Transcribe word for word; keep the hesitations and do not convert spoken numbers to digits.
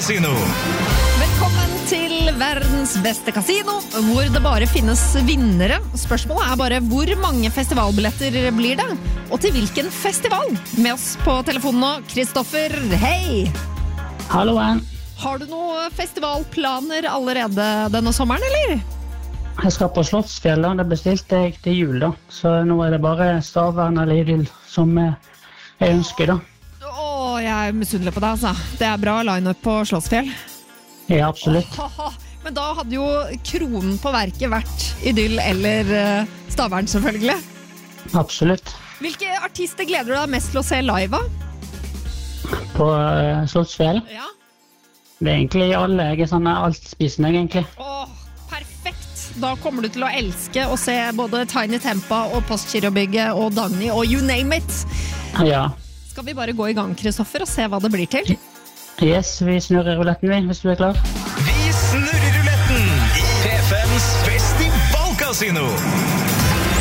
Festivalkasino. Velkommen til verdens beste kasino, hvor det bare finnes vinnere. Spørsmålet er bare hvor mange festivalbilletter blir det, og til hvilken festival? Med oss på telefonen nå, Kristoffer, hei! Hallo, Ann. Har du noen festivalplaner allerede denne sommeren, eller? Jeg skal på Slottsfjell, det bestilte jeg til jul da, så nå er det bare Stavern eller Idyll som jeg ønsker da. Åh, jeg er misunnelig på deg, altså. Det er bra line-up på Slottsfjell. Ja, absolutt. Åh, men da hadde jo kronen på verket vært Idyll eller uh, Stavern, selvfølgelig. Absolutt. Hvilke artister gleder du deg mest til å se live av? På uh, Slottsfjell? Ja. Det er egentlig alle, jeg er sånn altspisende egentlig. Åh, perfekt. Da kommer du til å elske å se både Tiny Tempa og Postgirobygget og Dagny og you name it. Ja. Skal vi bare gå i gang, Kristoffer, og se hva det blir til? Yes, vi snurrer ruletten vi, hvis du er klar. Vi snurrer ruletten i P fem's Festivalkasino.